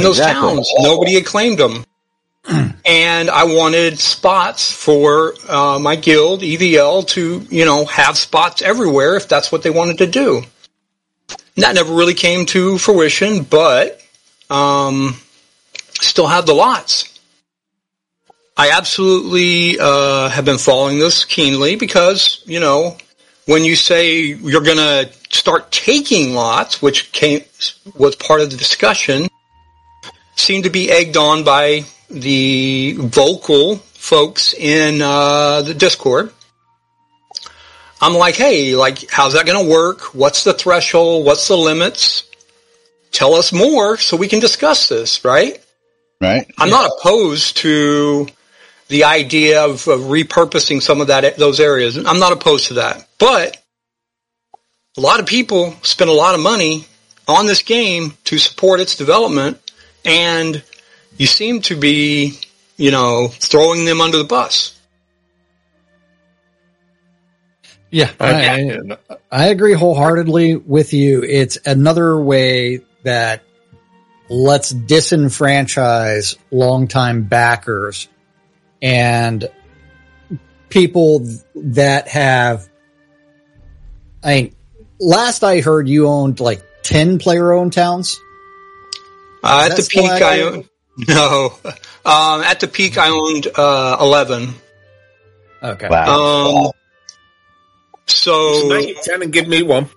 those towns. Nobody had claimed them. And I wanted spots for my guild, EVL, to, have spots everywhere if that's what they wanted to do. And that never really came to fruition, but still had the lots. I absolutely have been following this keenly because, when you say you're going to start taking lots, which was part of the discussion, seemed to be egged on by the vocal folks in the Discord. I'm like, hey, how's that going to work? What's the threshold? What's the limits? Tell us more so we can discuss this, right? Right. I'm not opposed to the idea of repurposing some of those areas. I'm not opposed to that. But a lot of people spend a lot of money on this game to support its development, and you seem to be, throwing them under the bus. Yeah, I agree wholeheartedly with you. It's another way that let's disenfranchise longtime backers and people that have, last I heard you owned 10 player-owned towns? At the peak, I owned... No. At the peak, I owned 11. Okay. Wow. So... make it 10 and give me one.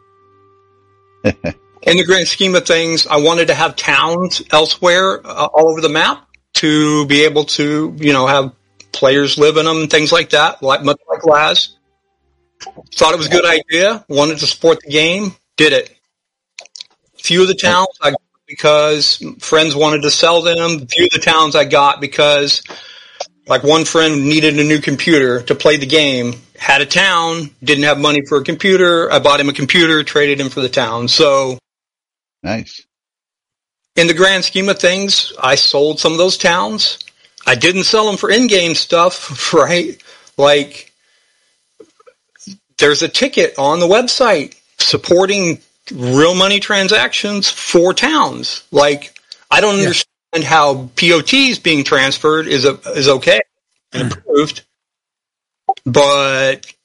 In the grand scheme of things, I wanted to have towns elsewhere, all over the map, to be able to, have players live in them and things like that, much like Laz. Thought it was a good idea, wanted to support the game, did it. Few of the towns I got because friends wanted to sell them. Few of the towns I got because, one friend needed a new computer to play the game, had a town, didn't have money for a computer. I bought him a computer, traded him for the town. So, nice. In the grand scheme of things, I sold some of those towns. I didn't sell them for in-game stuff, right? There's a ticket on the website supporting real money transactions for towns. I don't understand how POTs being transferred is okay and approved, but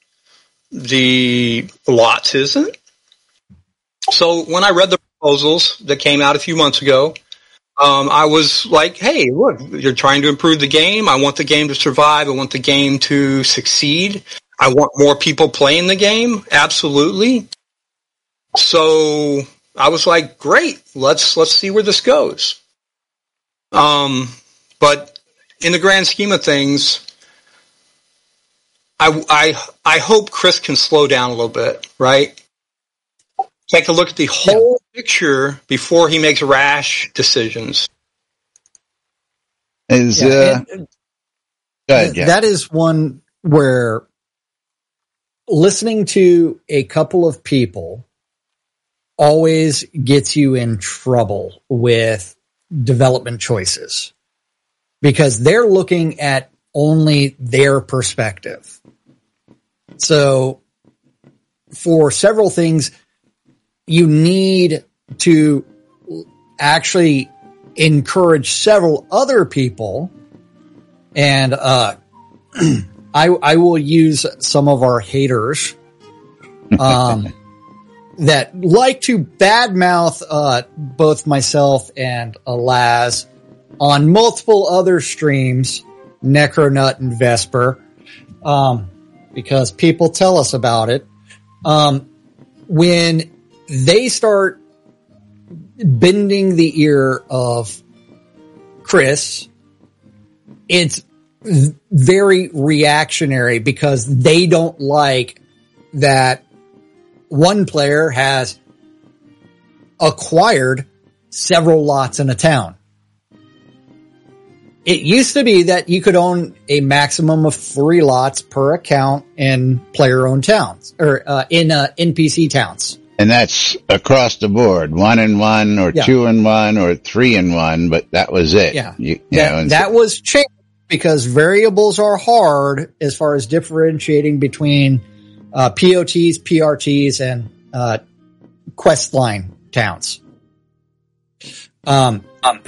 the lots isn't. So when I read the proposals that came out a few months ago, I was like, hey, look, you're trying to improve the game. I want the game to survive. I want the game to succeed. I want more people playing the game. Absolutely. So I was like, great, let's see where this goes. But in the grand scheme of things, I hope Chris can slow down a little bit, right? Take a look at the whole picture before he makes rash decisions. That is one where listening to a couple of people always gets you in trouble with development choices because they're looking at only their perspective. So for several things, you need to actually encourage several other people. And I will use some of our haters that like to badmouth both myself and Laz on multiple other streams, Necronut and Vesper, because people tell us about it. When they start bending the ear of Chris, it's very reactionary because they don't like that one player has acquired several lots in a town. It used to be that you could own a maximum of 3 lots per account in player-owned towns, or in NPC towns. And that's across the board, 1 and 1, or 2 and 1, or 3 and 1, but that was it. Yeah. That was changed because variables are hard as far as differentiating between POTs, PRTs, and quest line towns.